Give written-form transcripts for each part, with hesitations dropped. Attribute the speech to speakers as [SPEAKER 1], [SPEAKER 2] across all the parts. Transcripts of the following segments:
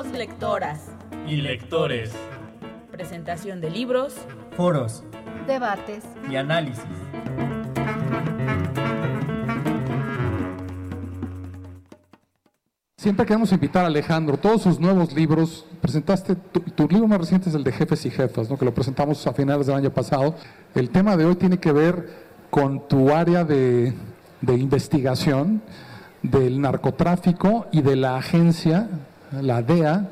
[SPEAKER 1] Somos lectoras
[SPEAKER 2] y lectores.
[SPEAKER 1] Presentación de libros,
[SPEAKER 3] foros,
[SPEAKER 4] debates
[SPEAKER 3] y análisis.
[SPEAKER 5] Siempre queremos invitar a Alejandro, todos sus nuevos libros. Presentaste, tu libro más reciente es el de Jefes y Jefas, ¿no? Que lo presentamos a finales del año pasado. El tema de hoy tiene que ver con tu área de investigación del narcotráfico y de la agencia, la DEA,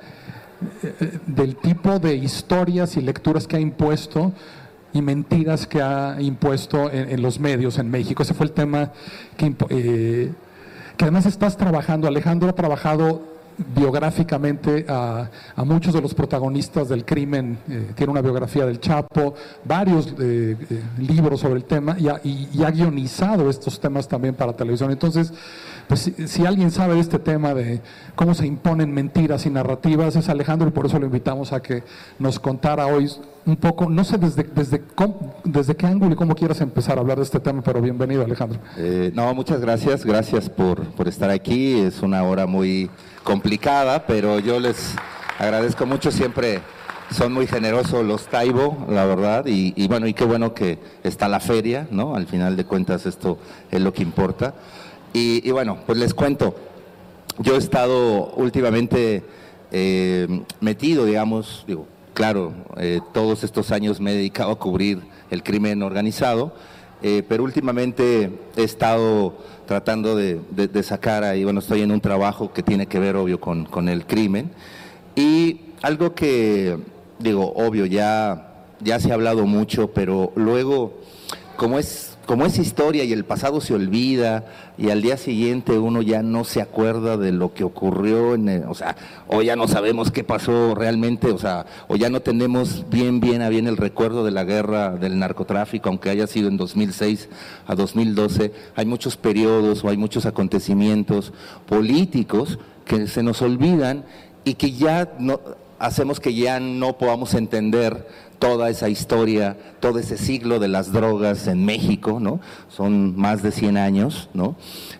[SPEAKER 5] del tipo de historias y lecturas que ha impuesto y mentiras que ha impuesto en los medios en México. Ese fue el tema que además estás trabajando. Alejandro ha trabajado biográficamente a muchos de los protagonistas del crimen. Tiene una biografía del Chapo, varios libros sobre el tema y ha guionizado estos temas también para televisión. Entonces, pues si alguien sabe de este tema de cómo se imponen mentiras y narrativas, es Alejandro, y por eso lo invitamos a que nos contara hoy un poco, no sé desde qué ángulo y cómo quieras empezar a hablar de este tema, pero bienvenido, Alejandro.
[SPEAKER 6] Muchas gracias por estar aquí. Es una hora muy complicada, pero yo les agradezco mucho. Siempre son muy generosos los Taibo, la verdad, y bueno, y qué bueno que está la feria, ¿no? Al final de cuentas esto es lo que importa. Y bueno, pues les cuento, yo he estado últimamente metido, digamos, claro, todos estos años me he dedicado a cubrir el crimen organizado, pero últimamente he estado tratando de sacar ahí, bueno, estoy en un trabajo que tiene que ver, obvio, con el crimen, y algo que, obvio, ya se ha hablado mucho, pero luego, como es historia y el pasado se olvida y al día siguiente uno ya no se acuerda de lo que ocurrió, o ya no sabemos qué pasó realmente, o ya no tenemos bien el recuerdo de la guerra del narcotráfico, aunque haya sido en 2006 a 2012, hay muchos periodos o hay muchos acontecimientos políticos que se nos olvidan y que ya no hacemos que ya no podamos entender toda esa historia, todo ese siglo de las drogas en México, ¿no? Son más de 100 años, ¿no?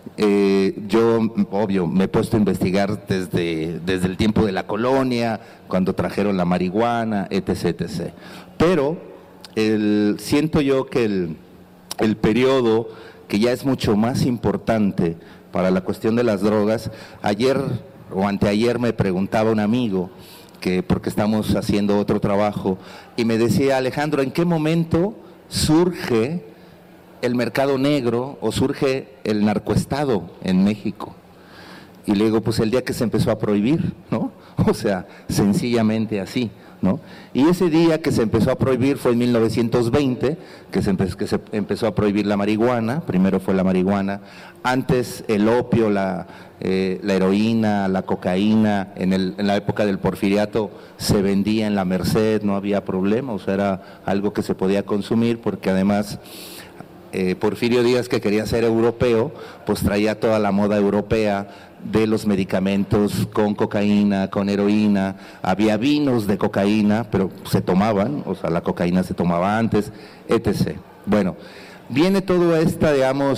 [SPEAKER 6] Yo, obvio, me he puesto a investigar desde el tiempo de la colonia, cuando trajeron la marihuana, etc. Pero siento yo que el periodo que ya es mucho más importante para la cuestión de las drogas, ayer o anteayer me preguntaba un amigo, porque estamos haciendo otro trabajo, y me decía: Alejandro, ¿en qué momento surge el mercado negro o surge el narcoestado en México? Y le digo, pues el día que se empezó a prohibir, ¿no? Sencillamente así, ¿no? Y ese día que se empezó a prohibir fue en 1920, que se empezó a prohibir la marihuana. Primero fue la marihuana, antes el opio, la heroína, la cocaína. En la época del Porfiriato se vendía en la Merced, no había problema, era algo que se podía consumir, porque además Porfirio Díaz, que quería ser europeo, pues traía toda la moda europea de los medicamentos con cocaína, con heroína. Había vinos de cocaína, pero se tomaban, la cocaína se tomaba antes, etc. Bueno, viene toda esta,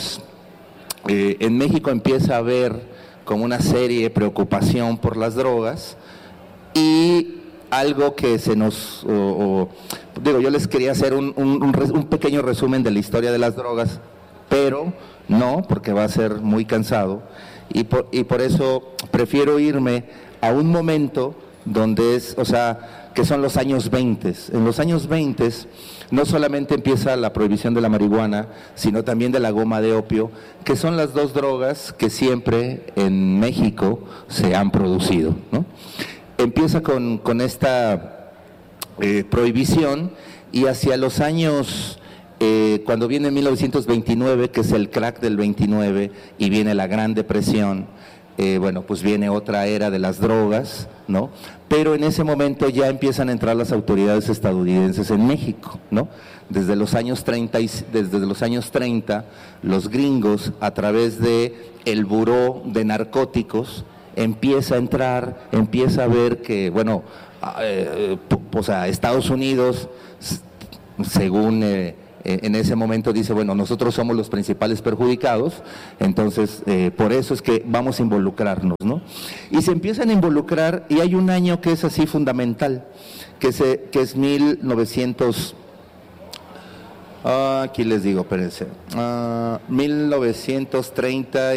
[SPEAKER 6] en México empieza a haber como una serie de preocupación por las drogas, y algo que se nos, yo les quería hacer un pequeño resumen de la historia de las drogas, pero no, porque va a ser muy cansado, y por eso prefiero irme a un momento donde que son los años 20. En los años 20 no solamente empieza la prohibición de la marihuana, sino también de la goma de opio, que son las dos drogas que siempre en México se han producido, ¿no? Empieza con esta prohibición, y hacia los años, cuando viene 1929, que es el crack del 29, y viene la Gran Depresión, pues viene otra era de las drogas, ¿no? Pero en ese momento ya empiezan a entrar las autoridades estadounidenses en México, ¿no? Desde los años 30, los gringos, a través de el Buró de Narcóticos, empieza a ver que, Estados Unidos, según en ese momento dice, bueno, nosotros somos los principales perjudicados, entonces por eso es que vamos a involucrarnos, ¿no? Y se empiezan a involucrar, y hay un año que es así fundamental, que es 1900, aquí les digo, espérense, 1930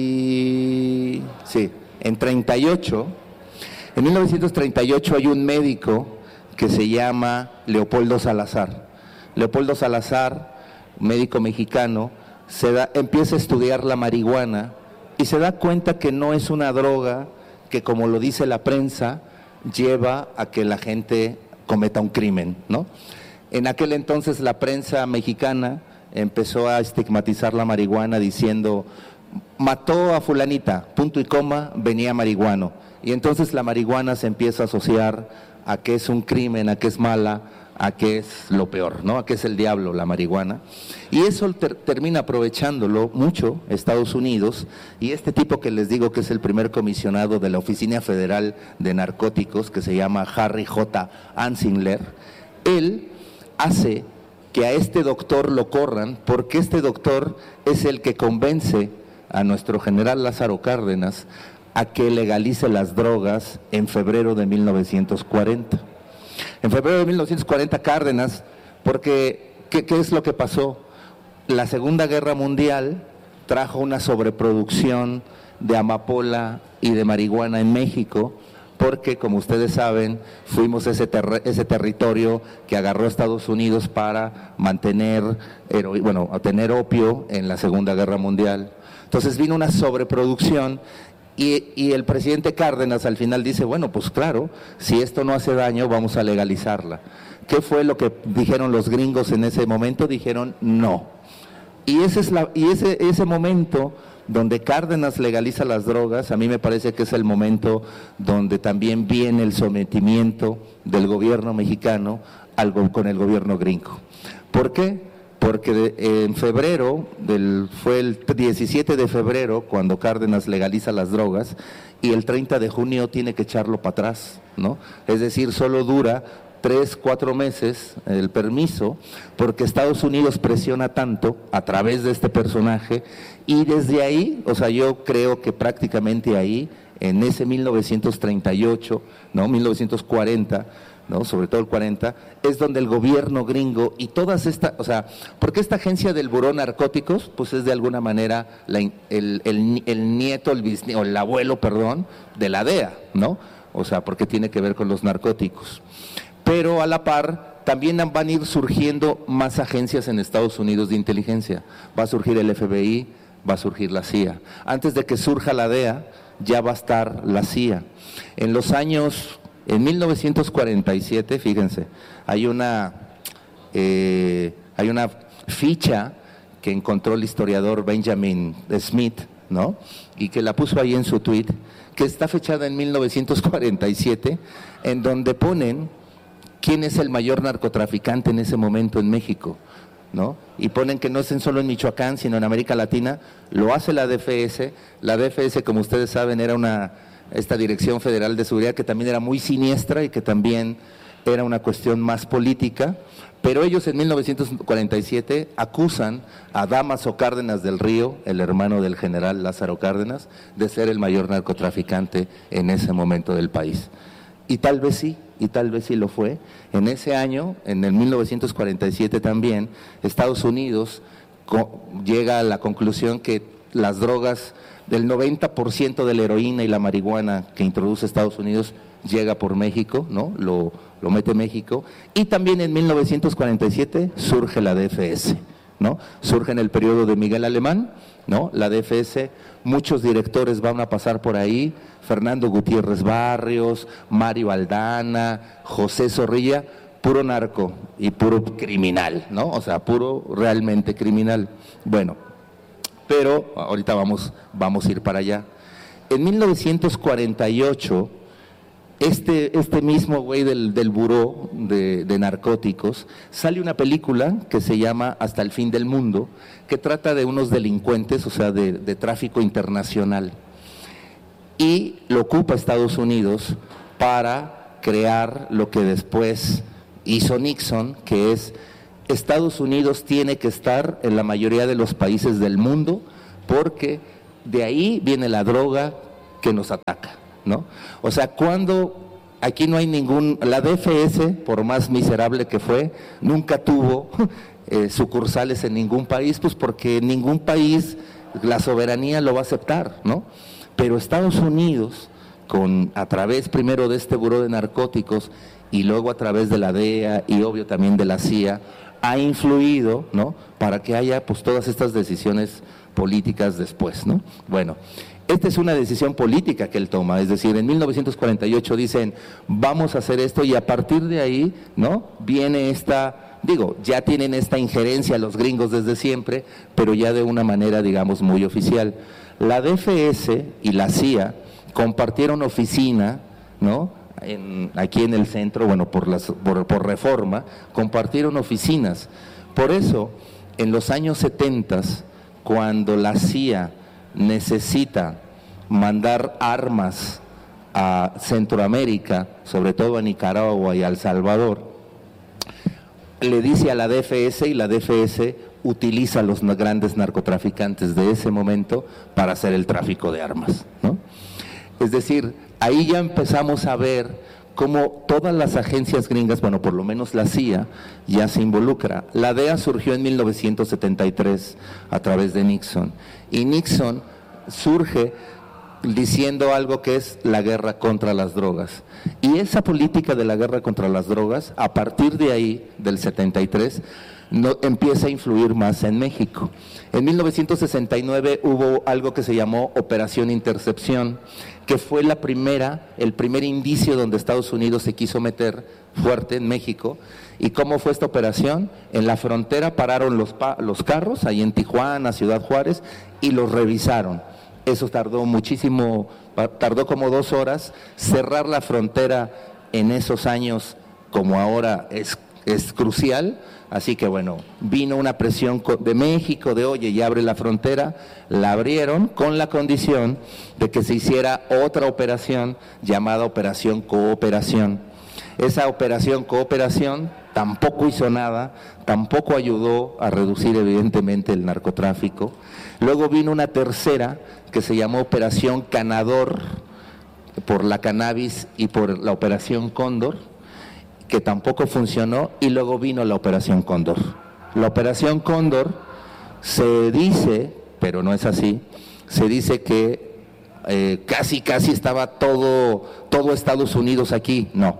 [SPEAKER 6] en 38, en 1938 hay un médico que se llama Leopoldo Salazar. Leopoldo Salazar, médico mexicano, empieza a estudiar la marihuana y se da cuenta que no es una droga que, como lo dice la prensa, lleva a que la gente cometa un crimen, ¿no? En aquel entonces la prensa mexicana empezó a estigmatizar la marihuana diciendo, mató a fulanita, punto y coma, venía marihuano. Y entonces la marihuana se empieza a asociar a que es un crimen, a que es mala, a que es lo peor, ¿no? A que es el diablo, la marihuana. Y eso termina aprovechándolo mucho Estados Unidos, y este tipo que les digo que es el primer comisionado de la Oficina Federal de Narcóticos, que se llama Harry J. Anslinger, él hace que a este doctor lo corran, porque este doctor es el que convence a nuestro general Lázaro Cárdenas a que legalice las drogas en febrero de 1940. En febrero de 1940 Cárdenas, porque ¿qué es lo que pasó? La Segunda Guerra Mundial trajo una sobreproducción de amapola y de marihuana en México, porque, como ustedes saben, fuimos ese territorio que agarró a Estados Unidos para tener opio en la Segunda Guerra Mundial. Entonces vino una sobreproducción y el presidente Cárdenas al final dice, bueno, pues claro, si esto no hace daño, vamos a legalizarla. ¿Qué fue lo que dijeron los gringos en ese momento? Dijeron no. Y ese momento donde Cárdenas legaliza las drogas, a mí me parece que es el momento donde también viene el sometimiento del gobierno mexicano con el gobierno gringo. ¿Por qué? Porque en febrero, fue el 17 de febrero cuando Cárdenas legaliza las drogas, y el 30 de junio tiene que echarlo para atrás, ¿no? Es decir, solo dura 3-4 meses el permiso, porque Estados Unidos presiona tanto a través de este personaje, y desde ahí, o sea, yo creo que prácticamente ahí, en ese 1938, ¿no? 1940, ¿no? Sobre todo el 40, es donde el gobierno gringo y todas estas, o sea, porque esta agencia del Buró Narcóticos, pues es de alguna manera el nieto, o el abuelo, perdón, de la DEA, ¿no? O sea, porque tiene que ver con los narcóticos. Pero a la par también van a ir surgiendo más agencias en Estados Unidos de inteligencia. Va a surgir el FBI, va a surgir la CIA. Antes de que surja la DEA, ya va a estar la CIA. En 1947, fíjense, hay una ficha que encontró el historiador Benjamin Smith, ¿no? Y que la puso ahí en su tweet, que está fechada en 1947, en donde ponen quién es el mayor narcotraficante en ese momento en México, ¿no? Y ponen que no es solo en Michoacán, sino en América Latina. Lo hace la DFS. La DFS, como ustedes saben, era esta Dirección Federal de Seguridad que también era muy siniestra y que también era una cuestión más política, pero ellos en 1947 acusan a Dámaso Cárdenas del Río, el hermano del general Lázaro Cárdenas, de ser el mayor narcotraficante en ese momento del país. Y tal vez sí lo fue. En ese año, en el 1947 también, Estados Unidos llega a la conclusión que las drogas, del 90% de la heroína y la marihuana que introduce Estados Unidos llega por México, ¿no? Lo mete México. Y también en 1947 surge la DFS, ¿no? Surge en el periodo de Miguel Alemán, ¿no? La DFS, muchos directores van a pasar por ahí, Fernando Gutiérrez Barrios, Mario Aldana, José Zorrilla, puro narco y puro criminal, ¿no? O sea, puro realmente criminal. Bueno, pero ahorita vamos a ir para allá. En 1948, este mismo güey del buró de narcóticos, sale una película que se llama Hasta el fin del mundo, que trata de unos delincuentes, o sea, de tráfico internacional. Y lo ocupa Estados Unidos para crear lo que después hizo Nixon, que es Estados Unidos tiene que estar en la mayoría de los países del mundo porque de ahí viene la droga que nos ataca, ¿no? O sea, cuando aquí no hay la DFS, por más miserable que fue, nunca tuvo sucursales en ningún país, pues porque ningún país la soberanía lo va a aceptar, ¿no? Pero Estados Unidos, a través primero de este Buró de Narcóticos y luego a través de la DEA y obvio también de la CIA, ha influido, ¿no?, para que haya pues todas estas decisiones políticas después, ¿no? Bueno, esta es una decisión política que él toma, es decir, en 1948 dicen, vamos a hacer esto, y a partir de ahí, ¿no?, viene ya tienen esta injerencia los gringos desde siempre, pero ya de una manera, digamos, muy oficial. La DFS y la CIA compartieron oficina, ¿no?, aquí en el centro, bueno, por Reforma, compartieron oficinas. Por eso, en los años 70, cuando la CIA necesita mandar armas a Centroamérica, sobre todo a Nicaragua y a El Salvador, le dice a la DFS, y la DFS utiliza a los grandes narcotraficantes de ese momento para hacer el tráfico de armas, ¿no? Es decir, ahí ya empezamos a ver cómo todas las agencias gringas, bueno, por lo menos la CIA, ya se involucra. La DEA surgió en 1973 a través de Nixon, y Nixon surge diciendo algo que es la guerra contra las drogas. Y esa política de la guerra contra las drogas, a partir de ahí, del 73, empieza a influir más en México. En 1969 hubo algo que se llamó Operación Intercepción, que fue el primer indicio donde Estados Unidos se quiso meter fuerte en México. ¿Y cómo fue esta operación? En la frontera pararon los carros, ahí en Tijuana, Ciudad Juárez, y los revisaron. Eso tardó muchísimo, tardó como 2 horas. Cerrar la frontera en esos años, como ahora, es crucial. Así que bueno, vino una presión de México de oye, ya abre la frontera, la abrieron con la condición de que se hiciera otra operación llamada Operación Cooperación. Esa Operación Cooperación tampoco hizo nada, tampoco ayudó a reducir evidentemente el narcotráfico. Luego vino una tercera que se llamó Operación Canador, por la cannabis y por la Operación Cóndor, que tampoco funcionó, y luego vino la Operación Cóndor. La Operación Cóndor se dice, pero no es así, se dice que casi estaba todo Estados Unidos aquí. No,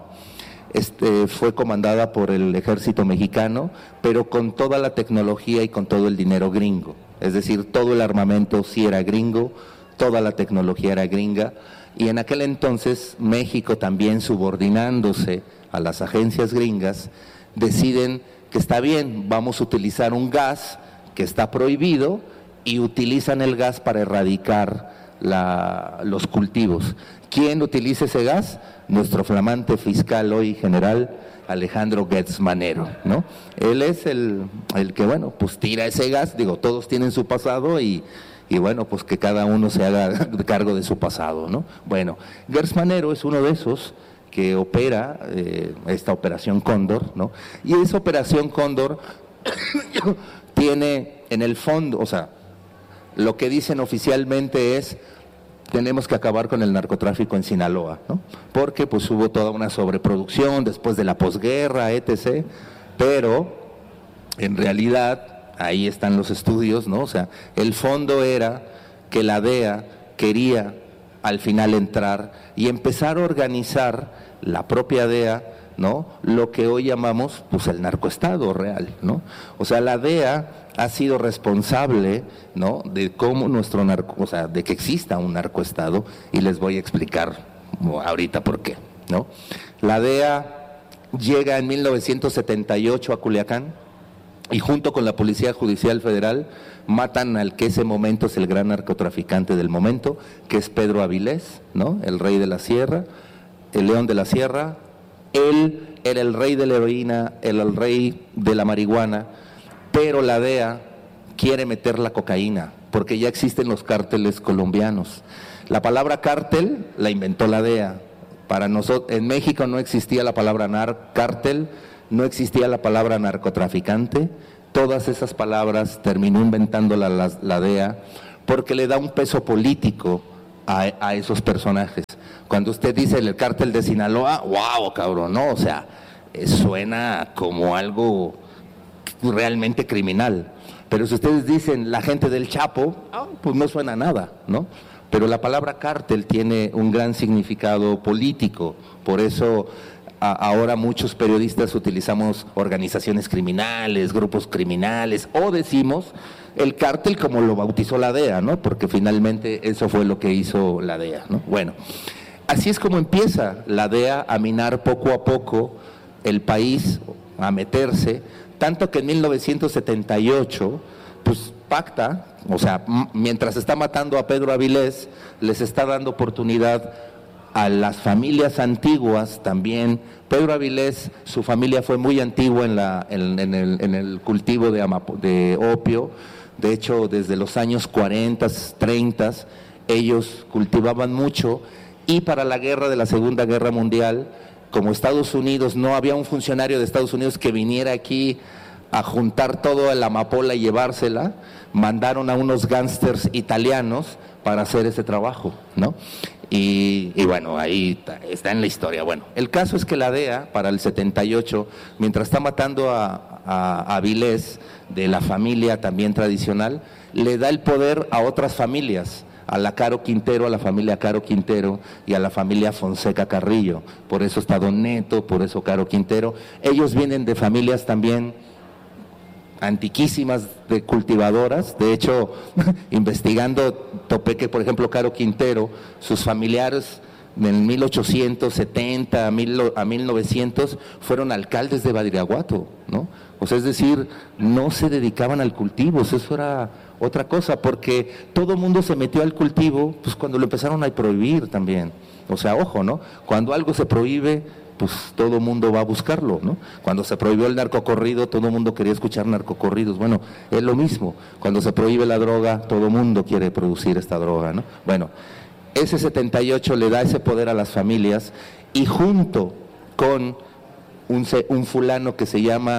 [SPEAKER 6] fue comandada por el ejército mexicano, pero con toda la tecnología y con todo el dinero gringo. Es decir, todo el armamento sí era gringo, toda la tecnología era gringa, y en aquel entonces México, también subordinándose a las agencias gringas, deciden que está bien, vamos a utilizar un gas que está prohibido, y utilizan el gas para erradicar los cultivos. ¿Quién utiliza ese gas? Nuestro flamante fiscal hoy general, Alejandro Gertz Manero, ¿no? Él es el que, bueno, pues tira ese gas. Digo, todos tienen su pasado y bueno, pues que cada uno se haga cargo de su pasado, ¿no? Bueno, Gertz Manero es uno de esos que opera esta Operación Cóndor, ¿no? Y esa Operación Cóndor tiene en el fondo, o sea, lo que dicen oficialmente es: tenemos que acabar con el narcotráfico en Sinaloa, ¿no? Porque pues hubo toda una sobreproducción después de la posguerra, etc. Pero en realidad ahí están los estudios, ¿no? O sea, el fondo era que la DEA quería al final entrar y empezar a organizar la propia DEA, ¿no?, lo que hoy llamamos pues el narcoestado real, ¿no? O sea, la DEA ha sido responsable, ¿no?, de cómo de que exista un narcoestado, y les voy a explicar ahorita por qué, ¿no? La DEA llega en 1978 a Culiacán y junto con la Policía Judicial Federal matan al que ese momento es el gran narcotraficante del momento, que es Pedro Avilés, ¿no?, el rey de la sierra, el león de la sierra. Él era el rey de la heroína, el rey de la marihuana, pero la DEA quiere meter la cocaína, porque ya existen los cárteles colombianos. La palabra cártel la inventó la DEA. Para nosotros, en México no existía la palabra cártel, no existía la palabra narcotraficante. Todas esas palabras terminó inventando la DEA porque le da un peso político a esos personajes. Cuando usted dice el cártel de Sinaloa, wow, cabrón, ¿no? O sea, suena como algo realmente criminal. Pero si ustedes dicen la gente del Chapo, pues no suena nada, ¿no? Pero la palabra cártel tiene un gran significado político, por eso ahora muchos periodistas utilizamos organizaciones criminales, grupos criminales, o decimos el cártel como lo bautizó la DEA, ¿no? Porque finalmente eso fue lo que hizo la DEA, ¿no? Bueno, así es como empieza la DEA a minar poco a poco el país, a meterse, tanto que en 1978, pues pacta, o sea, mientras está matando a Pedro Avilés, les está dando oportunidad a las familias antiguas también. Pedro Avilés, su familia fue muy antigua en el cultivo de opio. De hecho, desde los años 40, 30, ellos cultivaban mucho, y para la guerra de la Segunda Guerra Mundial, como Estados Unidos, no había un funcionario de Estados Unidos que viniera aquí a juntar todo la amapola y llevársela, mandaron a unos gángsters italianos para hacer ese trabajo, ¿no? Y bueno, ahí está en la historia. Bueno, el caso es que la DEA, para el 78, mientras está matando a Avilés, de la familia también tradicional, le da el poder a otras familias, a la Caro Quintero, a la familia Caro Quintero y a la familia Fonseca Carrillo. Por eso está Don Neto, por eso Caro Quintero. Ellos vienen de familias también antiquísimas, de cultivadoras. De hecho, investigando, topé que, por ejemplo, Caro Quintero, sus familiares en 1870 a 1900 fueron alcaldes de Badiraguato, ¿no? O sea, es decir, no se dedicaban al cultivo, eso era otra cosa, porque todo mundo se metió al cultivo pues cuando lo empezaron a prohibir también. O sea, ojo, ¿no? Cuando algo se prohíbe, pues todo mundo va a buscarlo, ¿no? Cuando se prohibió el narcocorrido, todo mundo quería escuchar narcocorridos. Bueno, es lo mismo. Cuando se prohíbe la droga, todo mundo quiere producir esta droga, ¿no? Bueno, ese 78 le da ese poder a las familias, y junto con un fulano que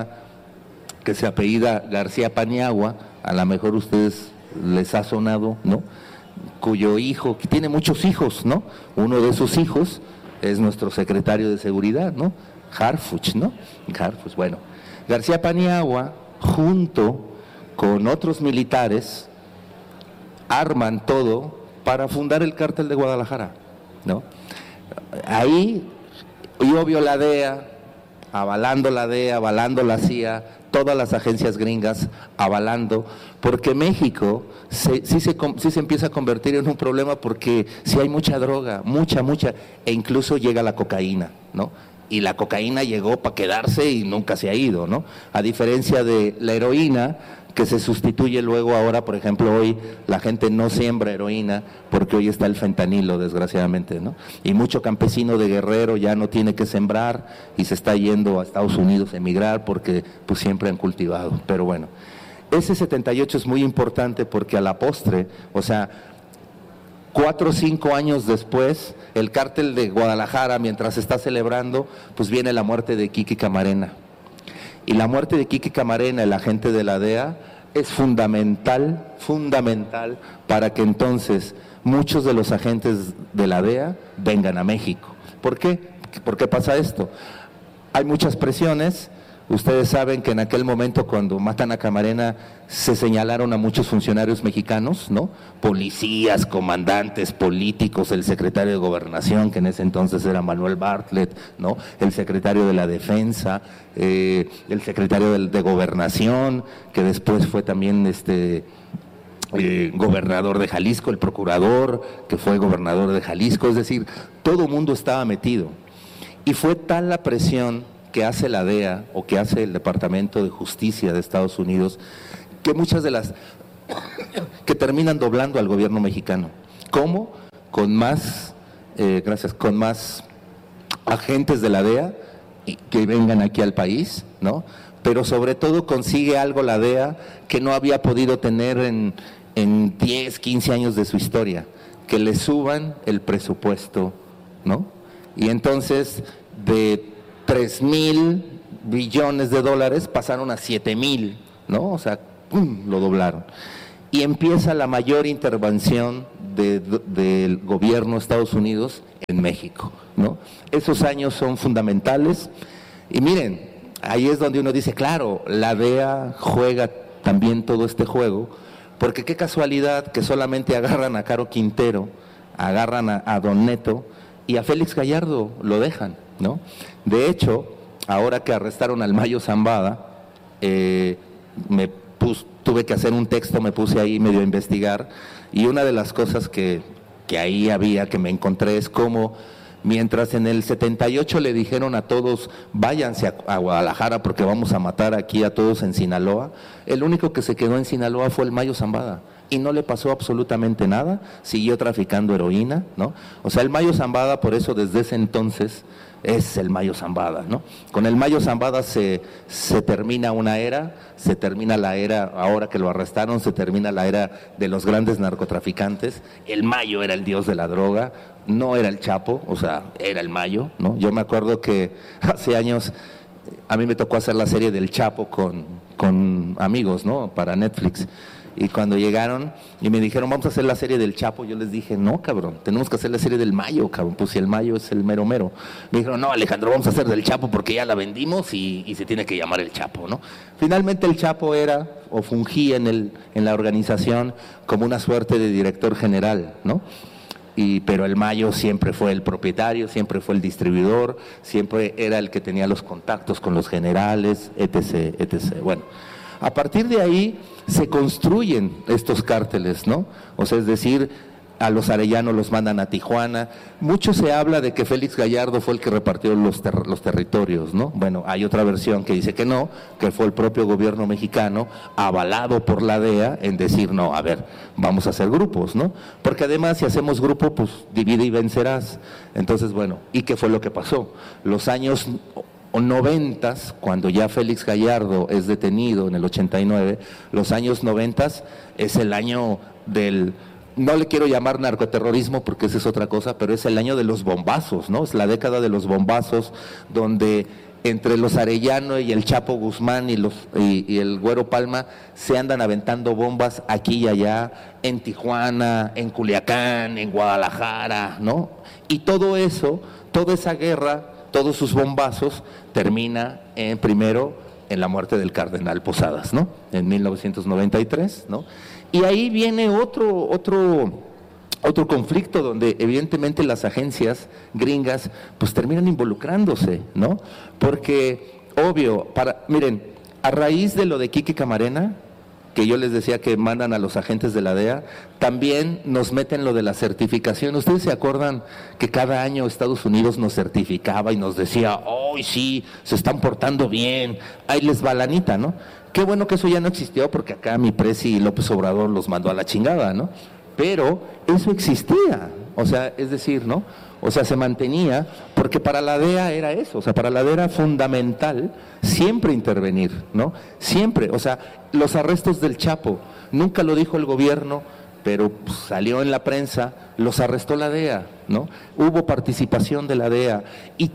[SPEAKER 6] se apellida García Paniagua, a lo mejor ustedes les ha sonado, ¿no? Cuyo hijo, que tiene muchos hijos, ¿no? Uno de sus hijos es nuestro secretario de Seguridad, ¿no? Harfuch, ¿no? Harfuch, bueno. García Paniagua, junto con otros militares, arman todo para fundar el cártel de Guadalajara, ¿no? Ahí, y obvio la DEA, avalando la CIA, todas las agencias gringas avalando, porque México sí se empieza a convertir en un problema, porque sí hay mucha droga, mucha, e incluso llega la cocaína, ¿no? Y la cocaína llegó para quedarse y nunca se ha ido, ¿no? A diferencia de la heroína, que se sustituye luego ahora, por ejemplo, hoy la gente no siembra heroína porque hoy está el fentanilo, desgraciadamente, ¿no? Y mucho campesino de Guerrero ya no tiene que sembrar y se está yendo a Estados Unidos a emigrar porque pues siempre han cultivado. Pero bueno, ese 78 es muy importante porque a la postre, o sea, 4 o 5 años después, el cártel de Guadalajara, mientras se está celebrando, pues viene la muerte de Kiki Camarena. Y la muerte de Kiki Camarena, el agente de la DEA, es fundamental para que entonces muchos de los agentes de la DEA vengan a México. ¿Por qué? ¿Por qué pasa esto? Hay muchas presiones. Ustedes saben que en aquel momento, cuando matan a Camarena, se señalaron a muchos funcionarios mexicanos, ¿no? Policías, comandantes, políticos, el secretario de Gobernación, que en ese entonces era Manuel Bartlett, ¿no? El secretario de la Defensa, el secretario de Gobernación, que después fue también gobernador de Jalisco, el procurador, que fue gobernador de Jalisco, es decir, todo mundo estaba metido. Y fue tal la presión que hace la DEA o que hace el Departamento de Justicia de Estados Unidos, que muchas de las que terminan doblando al gobierno mexicano. ¿Cómo? Con más agentes de la DEA que vengan aquí al país, ¿no? Pero sobre todo consigue algo la DEA que no había podido tener en 10, 15 años de su historia, que le suban el presupuesto, ¿no? Y entonces de 3,000 billones de dólares pasaron a 7,000, ¿no? O sea, ¡pum!, lo doblaron. Y empieza la mayor intervención del gobierno de Estados Unidos en México, ¿no? Esos años son fundamentales y miren, ahí es donde uno dice, claro, la DEA juega también todo este juego, porque qué casualidad que solamente agarran a Caro Quintero, agarran a Don Neto y a Félix Gallardo lo dejan, ¿no? De hecho, ahora que arrestaron al Mayo Zambada, tuve que hacer un texto, me puse ahí medio a investigar, y una de las cosas que ahí había, que me encontré, es cómo mientras en el 78 le dijeron a todos, váyanse a Guadalajara porque vamos a matar aquí a todos en Sinaloa, el único que se quedó en Sinaloa fue el Mayo Zambada, y no le pasó absolutamente nada, siguió traficando heroína, ¿no? O sea, el Mayo Zambada, por eso desde ese entonces es el Mayo Zambada, ¿no? Con el Mayo Zambada se termina una era, se termina la era, ahora que lo arrestaron, se termina la era de los grandes narcotraficantes. El Mayo era el dios de la droga, no era el Chapo, o sea, era el Mayo, ¿no? Yo me acuerdo que hace años a mí me tocó hacer la serie del Chapo con amigos, ¿no? Para Netflix. Y cuando llegaron y me dijeron, vamos a hacer la serie del Chapo, yo les dije, no, cabrón, tenemos que hacer la serie del Mayo, cabrón, pues si el Mayo es el mero mero. Me dijeron, no, Alejandro, vamos a hacer del Chapo porque ya la vendimos y se tiene que llamar el Chapo, ¿no? Finalmente el Chapo era o fungía en la organización como una suerte de director general, ¿no? Pero el Mayo siempre fue el propietario, siempre fue el distribuidor, siempre era el que tenía los contactos con los generales, etc., etc. Bueno, a partir de ahí se construyen estos cárteles, ¿no? O sea, es decir, a los arellanos los mandan a Tijuana. Mucho se habla de que Félix Gallardo fue el que repartió los territorios, ¿no? Bueno, hay otra versión que dice que no, que fue el propio gobierno mexicano, avalado por la DEA, en decir, no, a ver, vamos a hacer grupos, ¿no? Porque además, si hacemos grupo, pues divide y vencerás. Entonces, bueno, ¿y qué fue lo que pasó? Los años 90, cuando ya Félix Gallardo es detenido en el 89, los años 90 es el año del, no le quiero llamar narcoterrorismo porque esa es otra cosa, pero es el año de los bombazos, ¿no? Es la década de los bombazos, donde entre los Arellano y el Chapo Guzmán y el Güero Palma se andan aventando bombas aquí y allá, en Tijuana, en Culiacán, en Guadalajara, ¿no? Y todo eso, toda esa guerra, todos sus bombazos, termina primero en la muerte del cardenal Posadas, ¿no? En 1993, ¿no? Y ahí viene otro conflicto donde evidentemente las agencias gringas pues terminan involucrándose, ¿no? Porque, obvio, miren, a raíz de lo de Kiki Camarena, que yo les decía que mandan a los agentes de la DEA, también nos meten lo de la certificación. ¿Ustedes se acuerdan que cada año Estados Unidos nos certificaba y nos decía, ¡oh, sí, se están portando bien, ahí les va la lanita, ¿no? Qué bueno que eso ya no existió porque acá mi presi López Obrador los mandó a la chingada, ¿no? Pero eso existía, o sea, es decir, ¿no? O sea, se mantenía, porque para la DEA era eso, o sea, para la DEA era fundamental siempre intervenir, ¿no? Siempre, o sea, los arrestos del Chapo, nunca lo dijo el gobierno, pero pues, salió en la prensa, los arrestó la DEA, ¿no? Hubo participación de la DEA, y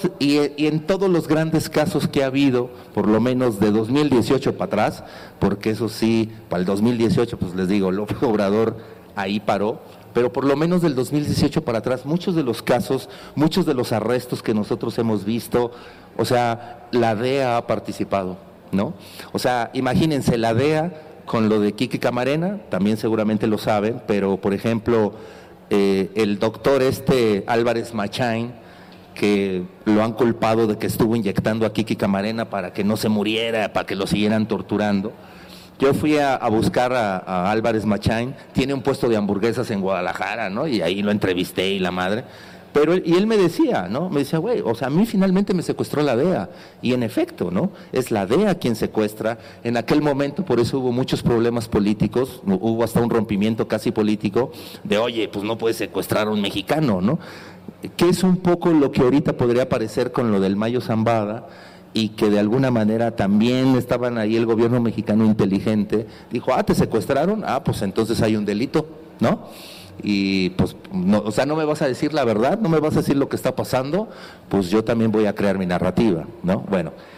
[SPEAKER 6] en todos los grandes casos que ha habido, por lo menos de 2018 para atrás, porque eso sí, para el 2018, pues les digo, López Obrador ahí paró, pero por lo menos del 2018 para atrás, muchos de los casos, muchos de los arrestos que nosotros hemos visto, o sea, la DEA ha participado, ¿no? O sea, imagínense, la DEA con lo de Kiki Camarena, también seguramente lo saben, pero por ejemplo, el doctor Álvarez Machain, que lo han culpado de que estuvo inyectando a Kiki Camarena para que no se muriera, para que lo siguieran torturando. Yo fui a buscar a Álvarez Machain, tiene un puesto de hamburguesas en Guadalajara, ¿no? Y ahí lo entrevisté y la madre. Y él me decía, ¿no? Me decía, güey, o sea, a mí finalmente me secuestró la DEA. Y en efecto, ¿no? Es la DEA quien secuestra. En aquel momento, por eso hubo muchos problemas políticos, hubo hasta un rompimiento casi político de, oye, pues no puedes secuestrar a un mexicano, ¿no? Que es un poco lo que ahorita podría parecer con lo del Mayo Zambada, y que de alguna manera también estaban ahí el gobierno mexicano inteligente, dijo, te secuestraron, pues entonces hay un delito, ¿no? Y pues, no, o sea, no me vas a decir la verdad, no me vas a decir lo que está pasando, pues yo también voy a crear mi narrativa, ¿no? Bueno,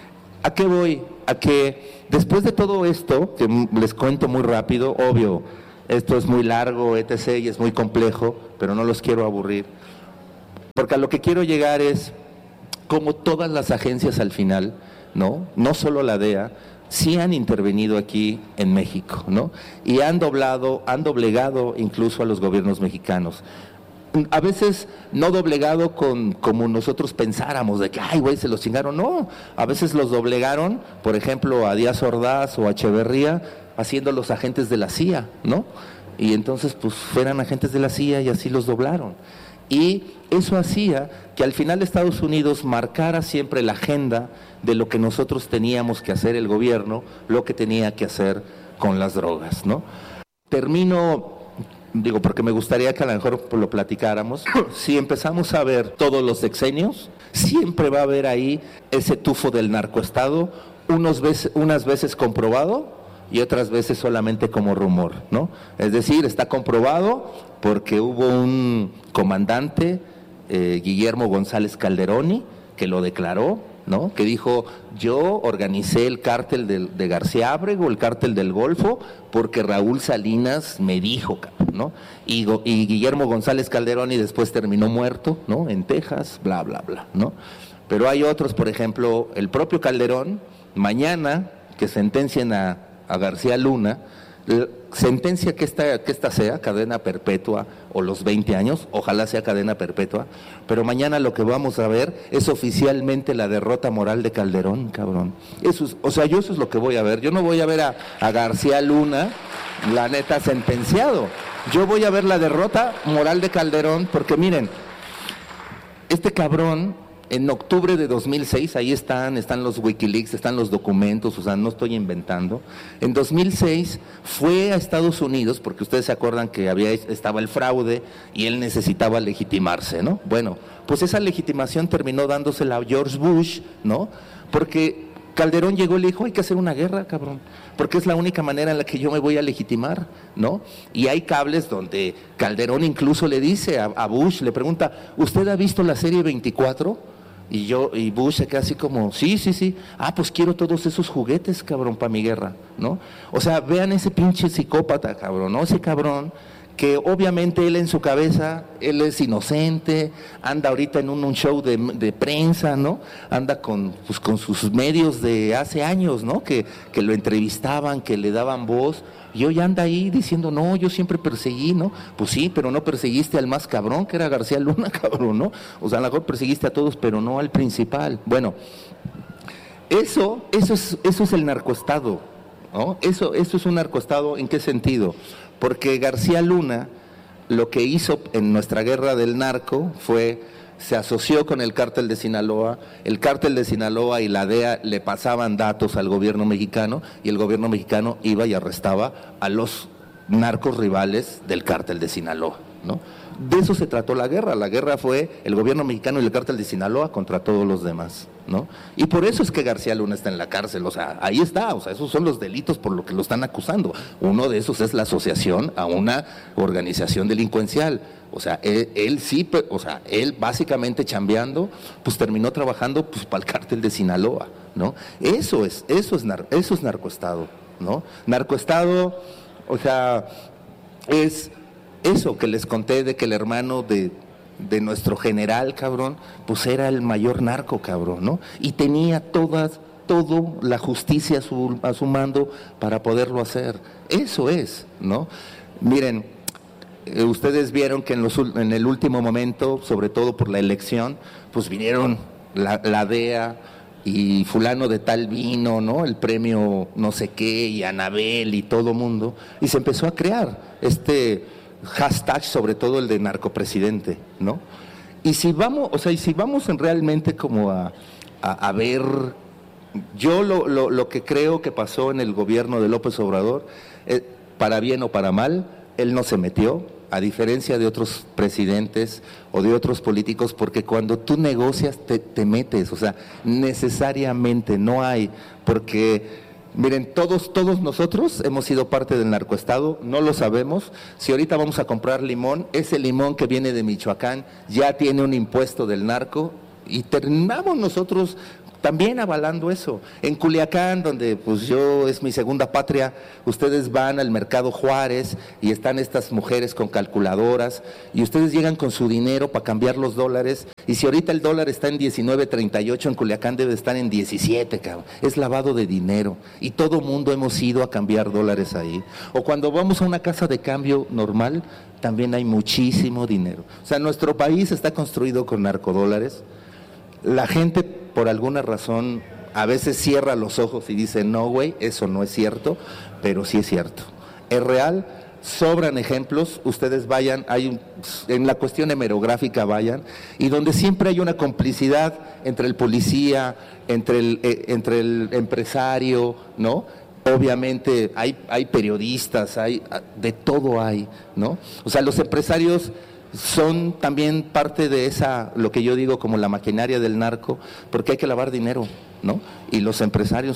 [SPEAKER 6] ¿A qué voy? A que después de todo esto, que les cuento muy rápido, obvio, esto es muy largo, etc., y es muy complejo, pero no los quiero aburrir, porque a lo que quiero llegar es, como todas las agencias al final, no solo la DEA, sí han intervenido aquí en México, ¿no? Y han doblegado incluso a los gobiernos mexicanos. A veces no doblegado como nosotros pensáramos, de que, ay, güey, se los chingaron. No, a veces los doblegaron, por ejemplo, a Díaz Ordaz o a Echeverría, haciendo los agentes de la CIA, ¿no? Y entonces, pues, fueran agentes de la CIA y así los doblaron. Y eso hacía que al final Estados Unidos marcara siempre la agenda de lo que nosotros teníamos que hacer, el gobierno, lo que tenía que hacer con las drogas, ¿no? Termino, digo, porque me gustaría que a lo mejor lo platicáramos. Si empezamos a ver todos los sexenios, siempre va a haber ahí ese tufo del narcoestado, unas veces comprobado y otras veces solamente como rumor, ¿no? Es decir, está comprobado porque hubo un comandante, Guillermo González Calderoni, que lo declaró, ¿no? Que dijo, yo organicé el cártel de García Ábrego, el cártel del Golfo, porque Raúl Salinas me dijo, ¿no? Y Guillermo González Calderoni después terminó muerto, ¿no? En Texas, bla, bla, bla, ¿no? Pero hay otros, por ejemplo, el propio Calderón, mañana que sentencien a García Luna, sentencia que esta sea cadena perpetua o los 20 años, ojalá sea cadena perpetua, pero mañana lo que vamos a ver es oficialmente la derrota moral de Calderón, cabrón. Eso es lo que voy a ver. Yo no voy a ver a García Luna, la neta, sentenciado. Yo voy a ver la derrota moral de Calderón, porque miren, este cabrón, en octubre de 2006, ahí están los Wikileaks, están los documentos, o sea, no estoy inventando. En 2006 fue a Estados Unidos, porque ustedes se acuerdan que estaba el fraude y él necesitaba legitimarse, ¿no? Bueno, pues esa legitimación terminó dándosela a George Bush, ¿no? Porque Calderón llegó y le dijo, hay que hacer una guerra, cabrón, porque es la única manera en la que yo me voy a legitimar, ¿no? Y hay cables donde Calderón incluso le dice a Bush, le pregunta, ¿usted ha visto la serie 24? Y Bush se queda así como, sí, pues quiero todos esos juguetes, cabrón, para mi guerra, ¿no? O sea, vean ese pinche psicópata, cabrón, ¿no? Ese cabrón que obviamente él en su cabeza, él es inocente, anda ahorita en un show de prensa, ¿no? Anda con sus medios de hace años, ¿no? Que lo entrevistaban, que le daban voz, y hoy anda ahí diciendo, no, yo siempre perseguí, ¿no? Pues sí, pero no perseguiste al más cabrón, que era García Luna, cabrón, ¿no? O sea, a lo mejor perseguiste a todos, pero no al principal. Bueno, eso es el narcoestado, ¿no? Eso es un narcoestado, ¿en qué sentido? Porque García Luna lo que hizo en nuestra guerra del narco fue, se asoció con el cártel de Sinaloa, el cártel de Sinaloa y la DEA le pasaban datos al gobierno mexicano y el gobierno mexicano iba y arrestaba a los narcos rivales del cártel de Sinaloa, ¿no? De eso se trató la guerra fue el gobierno mexicano y el cártel de Sinaloa contra todos los demás, ¿no? Y por eso es que García Luna está en la cárcel, o sea, ahí está, o sea, esos son los delitos por lo que lo están acusando. Uno de esos es la asociación a una organización delincuencial, o sea, él básicamente chambeando, pues terminó trabajando pues para el cártel de Sinaloa, ¿no? Eso es narcoestado, ¿no? Narcoestado, o sea, es eso que les conté de que el hermano de nuestro general, cabrón, pues era el mayor narco, cabrón, ¿no? Y tenía toda la justicia a su mando para poderlo hacer. Eso es, ¿no? Miren, ustedes vieron que en el último momento, sobre todo por la elección, pues vinieron la DEA y fulano de tal vino, ¿no? El premio no sé qué, y Anabel y todo mundo, y se empezó a crear hashtag, sobre todo el de narcopresidente, ¿no? Y si vamos realmente como a ver, yo lo que creo que pasó en el gobierno de López Obrador, para bien o para mal, él no se metió, a diferencia de otros presidentes o de otros políticos, porque cuando tú negocias te metes, o sea, necesariamente no hay, porque miren, todos nosotros hemos sido parte del narcoestado, no lo sabemos. Si ahorita vamos a comprar limón, ese limón que viene de Michoacán ya tiene un impuesto del narco y terminamos nosotros también avalando eso. En Culiacán, donde pues yo es mi segunda patria, ustedes van al Mercado Juárez y están estas mujeres con calculadoras y ustedes llegan con su dinero para cambiar los dólares, y si ahorita el dólar está en 19.38, en Culiacán debe estar en 17, cabrón. Es lavado de dinero y todo mundo hemos ido a cambiar dólares ahí. O cuando vamos a una casa de cambio normal, también hay muchísimo dinero. O sea, nuestro país está construido con narcodólares. La gente, por alguna razón, a veces cierra los ojos y dice, no, güey, eso no es cierto, pero sí es cierto. Es real, sobran ejemplos, ustedes vayan, en la cuestión hemerográfica vayan, y donde siempre hay una complicidad entre el policía, entre el empresario, ¿no? Obviamente hay periodistas, de todo hay, ¿no? O sea, los empresarios son también parte de lo que yo digo como la maquinaria del narco, porque hay que lavar dinero, ¿no? Y los empresarios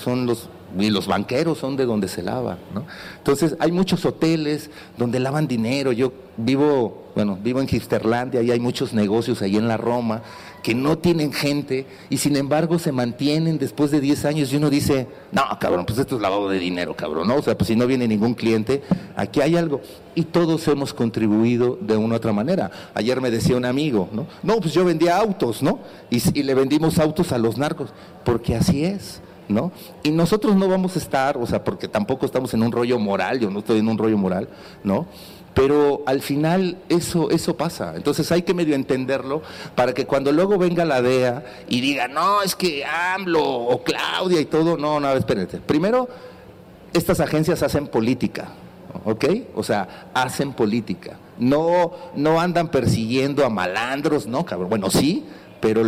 [SPEAKER 6] y los banqueros son de donde se lava, ¿no? Entonces hay muchos hoteles donde lavan dinero. Yo vivo en Hipsterlandia y hay muchos negocios ahí en la Roma que no tienen gente y sin embargo se mantienen después de 10 años y uno dice, no, cabrón, pues esto es lavado de dinero, cabrón, ¿no? O sea, pues si no viene ningún cliente, aquí hay algo. Y todos hemos contribuido de una u otra manera. Ayer me decía un amigo, ¿no? No, pues yo vendía autos, ¿no? Y le vendimos autos a los narcos, porque así es, ¿no? Y nosotros no vamos a estar, o sea, porque tampoco estamos en un rollo moral, yo no estoy en un rollo moral, ¿no? Pero al final eso pasa, entonces hay que medio entenderlo para que cuando luego venga la DEA y diga, no, es que AMLO o Claudia y todo, no, espérense. Primero, estas agencias hacen política, ¿ok? O sea, hacen política, no andan persiguiendo a malandros, no, cabrón, bueno, sí, pero